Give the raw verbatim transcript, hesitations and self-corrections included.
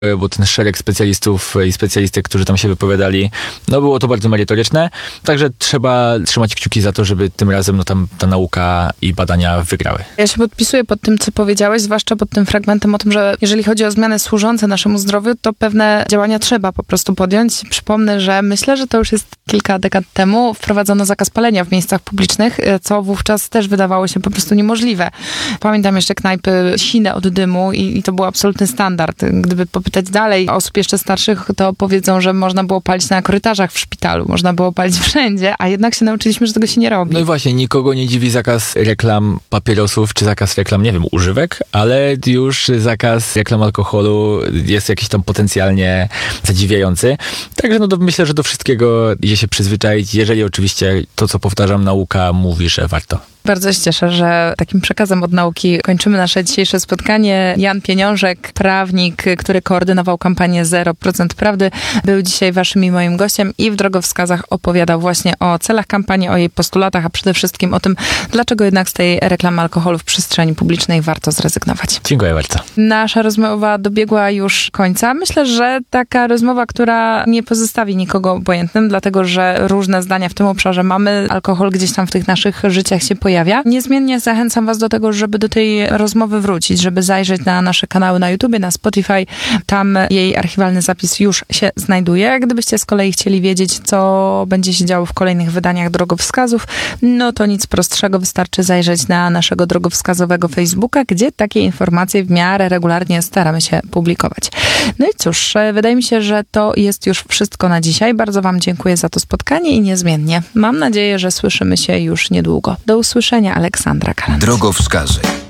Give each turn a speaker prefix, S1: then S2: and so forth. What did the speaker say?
S1: bo ten szereg specjalistów i specjalistek, którzy tam się wypowiadali, no było to bardzo merytoryczne. Także trzeba trzymać kciuki za to, żeby tym razem no tam ta nauka i badania wygrały.
S2: Ja się podpisuję pod tym, co powiedziałeś, zwłaszcza pod tym fragmentem o tym, że jeżeli chodzi o zmiany służące naszemu zdrowiu, to pewne działania trzeba po prostu podjąć. Przypomnę, że myślę, że to już jest kilka dekad temu wprowadzono zakaz palenia w miejscach publicznych, co wówczas też wydawało się po prostu niemożliwe. Pamiętam jeszcze knajpy sine od dymu i, i to był absolutny standard. Gdyby popytać dalej osób jeszcze starszych, to powiedzą, że można było palić na korytarzach w szpitalu, można było palić wszędzie, a jednak się nauczyliśmy, że tego się nie robi.
S1: No i właśnie, nikogo nie dziwi zakaz reklam papierosów, czy zakaz reklam, nie wiem, używek, ale już zakaz reklam alkoholu jest jakiś tam potencjalnie zadziwiający. Także no to myślę, że do wszystkiego idzie się przyzwyczaić, jeżeli oczywiście to, co powtarzam, nauka mówi, że warto.
S2: Bardzo się cieszę, że takim przekazem od nauki kończymy nasze dzisiejsze spotkanie. Jan Pieniążek, prawnik, który koordynował kampanię zero procent Prawdy, był dzisiaj waszym i moim gościem i w drogowskazach opowiadał właśnie o celach kampanii, o jej postulatach, a przede wszystkim o tym, dlaczego jednak z tej reklamy alkoholu w przestrzeni publicznej warto zrezygnować.
S1: Dziękuję bardzo.
S2: Nasza rozmowa dobiegła już końca. Myślę, że taka rozmowa, która nie pozostawi nikogo obojętnym, dlatego że różne zdania w tym obszarze mamy. Alkohol gdzieś tam w tych naszych życiach się pojawia. Pojawia. Niezmiennie zachęcam was do tego, żeby do tej rozmowy wrócić, żeby zajrzeć na nasze kanały na YouTubie, na Spotify. Tam jej archiwalny zapis już się znajduje. Gdybyście z kolei chcieli wiedzieć, co będzie się działo w kolejnych wydaniach drogowskazów, no to nic prostszego, wystarczy zajrzeć na naszego drogowskazowego Facebooka, gdzie takie informacje w miarę regularnie staramy się publikować. No i cóż, wydaje mi się, że to jest już wszystko na dzisiaj. Bardzo wam dziękuję za to spotkanie i niezmiennie mam nadzieję, że słyszymy się już niedługo. Do usłyszenia. Aleksandra Kalanc.
S3: Drogowskazy.